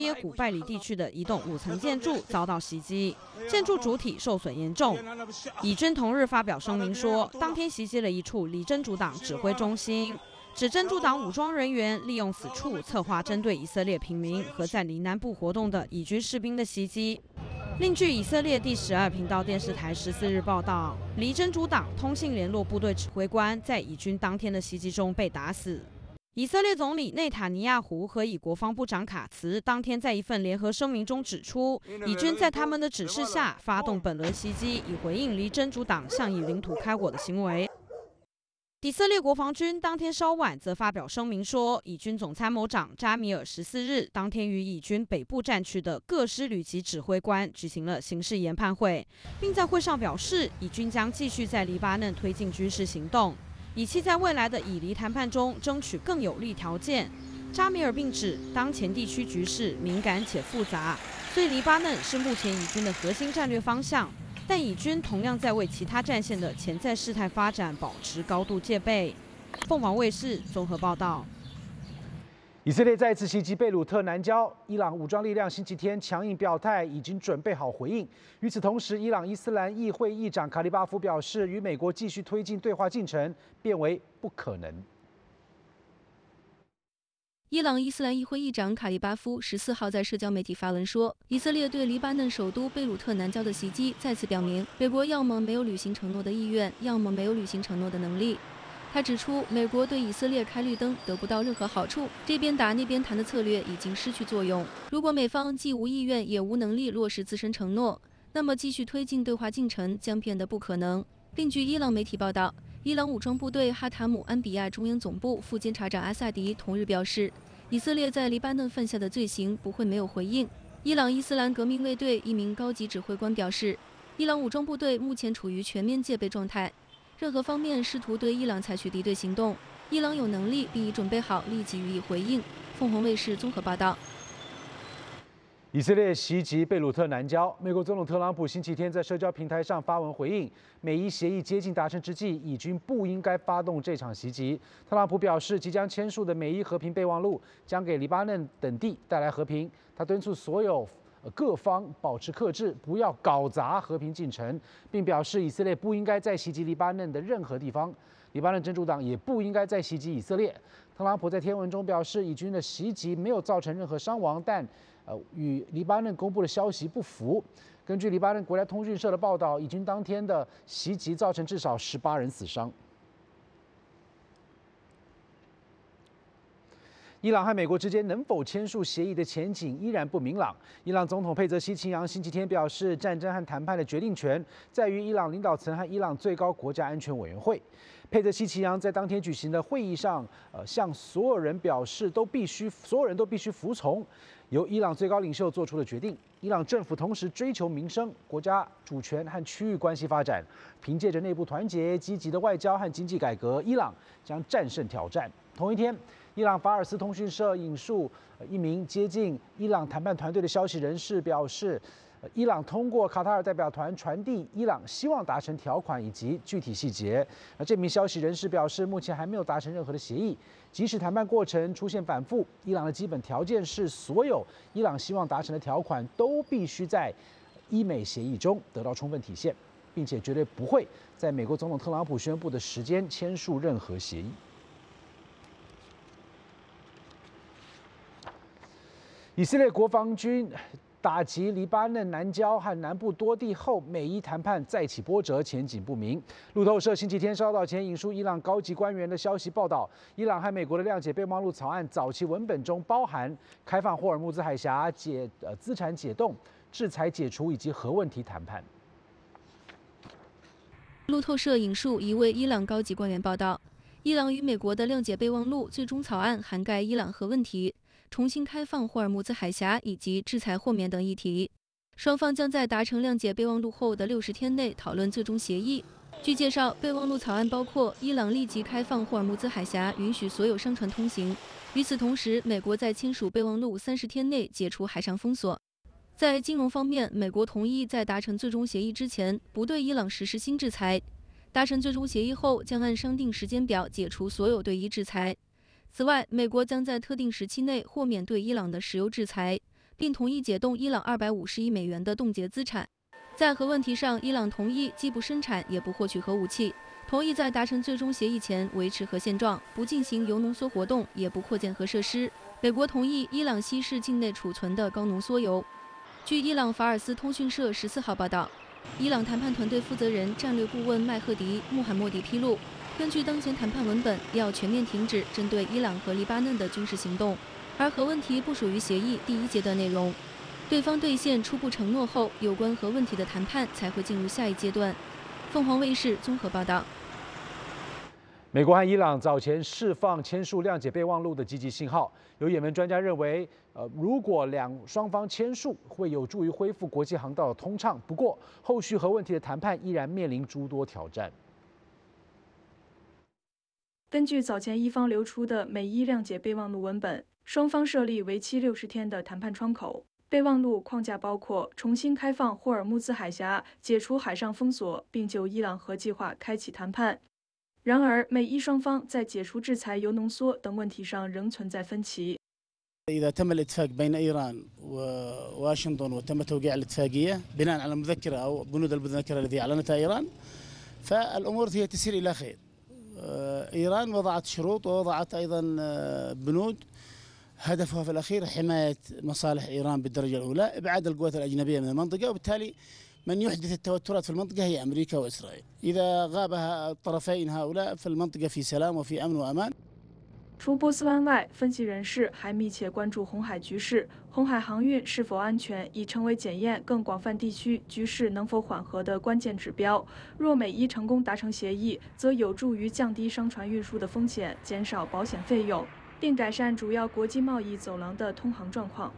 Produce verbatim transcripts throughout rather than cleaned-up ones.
耶古拜里地区的一栋五层建筑遭到袭击，建筑主体受损严重。以军同日发表声明说，当天袭击了一处离真主党指挥中心，指真主党武装人员利用此处策划针对以色列平民和在离南部活动的以军士兵的袭击。另据以色列第十二频道电视台十四日报道，离真主党通信联络部队指挥官在以军当天的袭击中被打死。以色列总理内塔尼亚胡和以国防部长卡茨当天在一份联合声明中指出，以军在他们的指示下发动本轮袭击，以回应离真主党向以领土开火的行为。以色列国防军当天稍晚则发表声明说，以军总参谋长扎米尔十四日当天与以军北部战区的各师旅级指挥官举行了形势研判会，并在会上表示，以军将继续在黎巴嫩推进军事行动，以期在未来的以黎谈判中争取更有利条件。扎米尔并指，当前地区局势敏感且复杂，所以黎巴嫩是目前以军的核心战略方向。但以军同样在为其他战线的潜在事态发展保持高度戒备。凤凰卫视综合报道。 以色列再次袭击贝鲁特南郊，伊朗武装力量星期天强硬表态，已经准备好回应。与此同时，伊朗伊斯兰议会议长卡利巴夫表示，与美国继续推进对话进程变为不可能。 伊朗伊斯兰议会议长卡利巴夫十四号在社交媒体发文说，以色列对黎巴嫩首都贝鲁特南郊的袭击再次表明，美国要么没有履行承诺的意愿，要么没有履行承诺的能力。他指出，美国对以色列开绿灯得不到任何好处，这边打那边谈的策略已经失去作用。如果美方既无意愿也无能力落实自身承诺，那么继续推进对话进程将变得不可能。另据伊朗媒体报道，伊朗武装部队哈塔姆安比亚中央总部副监察长阿萨迪同日表示，以色列在黎巴嫩犯下的罪行不会没有回应。伊朗伊斯兰革命卫队一名高级指挥官表示，伊朗武装部队目前处于全面戒备状态，任何方面试图对伊朗采取敌对行动，伊朗有能力并已准备好立即予以回应。凤凰卫视综合报道。 以色列袭击贝鲁特南郊，美国总统特朗普星期天在社交平台上发文回应，美伊协议接近达成之际，以军不应该发动这场袭击。特朗普表示，即将签署的美伊和平备忘录将给黎巴嫩等地带来和平。他敦促所有各方保持克制，不要搞砸和平进程，并表示以色列不应该再袭击黎巴嫩的任何地方，黎巴嫩真主党也不应该再袭击以色列。特朗普在贴文中表示，以军的袭击没有造成任何伤亡，但呃，与黎巴嫩公布的消息不符。根据黎巴嫩国家通讯社的报道，以军当天的袭击造成至少十八人死伤。伊朗和美国之间能否签署协议的前景依然不明朗。伊朗总统佩泽西钦扬星期天表示，战争和谈判的决定权在于伊朗领导层和伊朗最高国家安全委员会。佩泽西钦扬在当天举行的会议上，呃，向所有人表示，都必须所有人都必须服从由伊朗最高领袖做出的决定。伊朗政府同时追求民生、国家主权和区域关系发展，凭借着内部团结、积极的外交和经济改革，伊朗将战胜挑战。同一天，伊朗法尔斯通讯社引述一名接近伊朗谈判团队的消息人士表示，伊朗通过卡塔尔代表团传递伊朗希望达成条款以及具体细节。而这名消息人士表示，目前还没有达成任何的协议，即使谈判过程出现反复，伊朗的基本条件是所有伊朗希望达成的条款都必须在伊美协议中得到充分体现，并且绝对不会在美国总统特朗普宣布的时间签署任何协议。以色列国防军打击黎巴嫩南郊和南部多地后，美伊谈判再起波折，前景不明。路透社星期天稍早前引述伊朗高级官员的消息报道，伊朗和美国的谅解备忘录草案早期文本中包含开放霍尔木兹海峡、解呃资产解冻、制裁解除以及核问题谈判。 路透社引述一位伊朗高级官员报道，伊朗与美国的谅解备忘录最终草案涵盖伊朗核问题、重新开放霍尔木兹海峡以及制裁豁免等议题，双方将在达成谅解备忘录后的六十天内讨论最终协议。据介绍，备忘录草案包括伊朗立即开放霍尔木兹海峡，允许所有商船通行。与此同时，美国在签署备忘录三十天内解除海上封锁。在金融方面，美国同意在达成最终协议之前不对伊朗实施新制裁，达成最终协议后将按商定时间表解除所有对伊制裁。此外，美国将在特定时期内豁免对伊朗的石油制裁， 并同意解冻伊朗二百五十亿美元的冻结资产。在核问题上，伊朗同意既不生产也不获取核武器，同意在达成最终协议前维持核现状，不进行铀浓缩活动，也不扩建核设施。美国同意伊朗稀释境内储存的高浓缩铀。据伊朗法尔斯通讯社十四号报道，伊朗谈判团队负责人、战略顾问麦赫迪·穆罕默迪披露，根据当前谈判文本，要全面停止针对伊朗和黎巴嫩的军事行动，而核问题不属于协议第一阶段内容。对方兑现初步承诺后，有关核问题的谈判才会进入下一阶段。凤凰卫视综合报道。 美国和伊朗早前释放签署谅解备忘录的积极信号，有也门专家认为，呃，如果两双方签署，会有助于恢复国际航道的通畅。不过，后续核问题的谈判依然面临诸多挑战。 根据早前伊方流出的美伊谅解备忘录文本，双方设立为期六十天的谈判窗口。备忘录框架包括重新开放霍尔木兹海峡、解除海上封锁，并就伊朗核计划开启谈判。然而，美伊双方在解除制裁、铀浓缩等问题上仍存在分歧。 إذا تم الاتفاق بين إيران وواشنطن وتم توقيع الاتفاقية بناء على المذكرة أو بنود المذكرة التي أعلنتها إيران، فالأمور هي تسير إلى خير. إيران وضعت شروط ووضعت أيضا بنود هدفها في الأخير حماية مصالح إيران بالدرجة الأولى، إبعاد القوات الأجنبية من المنطقة، وبالتالي من يحدث التوترات في المنطقة هي أمريكا وإسرائيل. إذا غاب الطرفين هؤلاء في المنطقة في سلام وفي أمن وأمان. 除波斯湾外，分析人士还密切关注红海局势。红海航运是否安全，已成为检验更广泛地区局势能否缓和的关键指标。若美伊成功达成协议，则有助于降低商船运输的风险，减少保险费用，并改善主要国际贸易走廊的通航状况。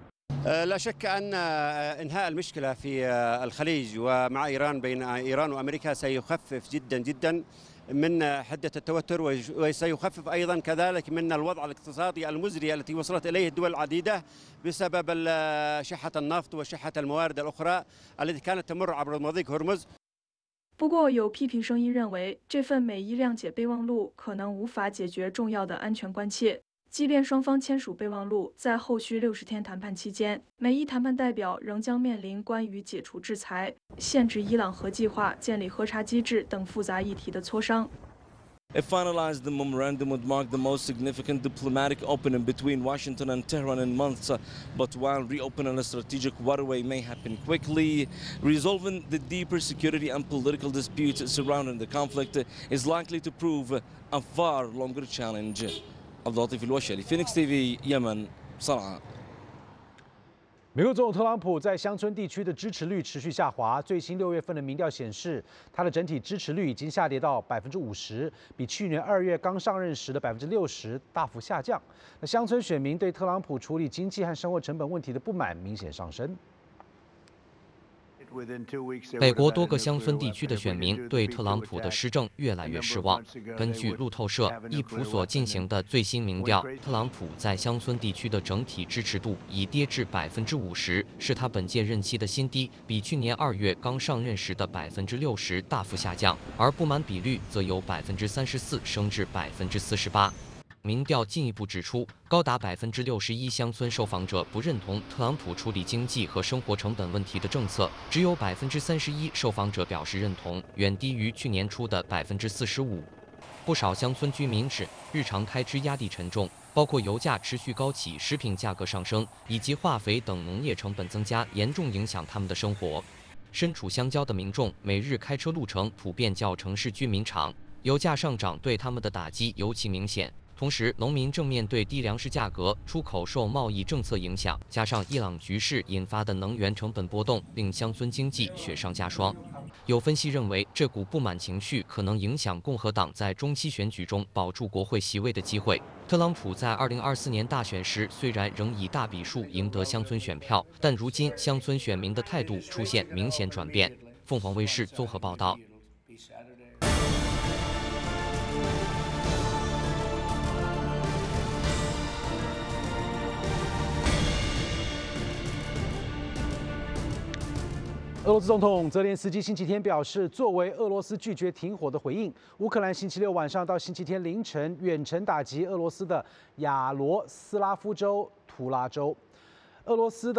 لا شك أن إنهاء المشكلة في الخليج ومع إيران بين إيران وأمريكا سيخفف جدا جدا من حدة التوتر وسيخفف أيضا كذلك من الوضع الاقتصادي المزري التي وصلت إليه الدول العديدة بسبب شحة النفط وشحة الموارد الأخرى التي كانت تمر عبر مضيق هرمز. 不过，有批评声音认为，这份美伊谅解备忘录可能无法解决重要的安全关切。 即便双方签署备忘录，在后续六十天谈判期间，美伊谈判代表仍将面临关于解除制裁、限制伊朗核计划、建立核查机制等复杂议题的磋商。 If finalized, the memorandum would mark the most significant diplomatic opening between Washington and Tehran in months. But while reopening a strategic waterway may happen quickly, resolving the deeper security and political disputes surrounding the conflict is likely to prove a far longer challenge. عبد اللطيف الوشلي فينيكس تي في يمن صنعاء。 美国总统特朗普在乡村地区的支持率持续下滑，最新六月份的民调显示，他的整体支持率已经下跌到百分之五十，比去年二月刚上任时的百分之六十大幅下降。那乡村选民对特朗普处理经济和生活成本问题的不满明显上升。 美国多个乡村地区的选民对特朗普的施政越来越失望。根据路透社、易普所进行的最新民调，特朗普在乡村地区的整体支持度已跌至百分之五十，是他本届任期的新低，比去年二月刚上任时的百分之六十大幅下降。而不满比率则由百分之三十四升至百分之四十八。 民调进一步指出，高达百分之六十一乡村受访者不认同特朗普处理经济和生活成本问题的政策，只有百分之三十一受访者表示认同，远低于去年初的百分之四十五。不少乡村居民指，日常开支压力沉重，包括油价持续高企、食品价格上升，以及化肥等农业成本增加，严重影响他们的生活。身处乡郊的民众，每日开车路程普遍较城市居民长，油价上涨对他们的打击尤其明显。 同时，农民正面对低粮食价格、出口受贸易政策影响，加上伊朗局势引发的能源成本波动，令乡村经济雪上加霜。有分析认为，这股不满情绪可能影响共和党在中期选举中保住国会席位的机会。特朗普在二零二四年大选时虽然仍以大比数赢得乡村选票，但如今乡村选民的态度出现明显转变。凤凰卫视综合报道。 俄罗斯总统泽连斯基星期天表示，作为俄罗斯拒绝停火的回应，乌克兰星期六晚上到星期天凌晨远程打击俄罗斯的亚罗斯拉夫州、图拉州。 俄罗斯的。